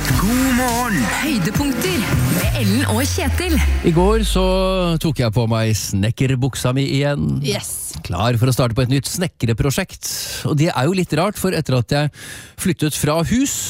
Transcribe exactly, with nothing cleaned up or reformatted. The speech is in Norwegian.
God morgen. Høydepunkter med Ellen og Kjetil. I går så tok jeg på meg snekkerbuksa mi igjen. Yes. Klar for å starte på et nytt snekkereprosjekt. Og det er jo litt rart, for etter at jeg flyttet fra hus,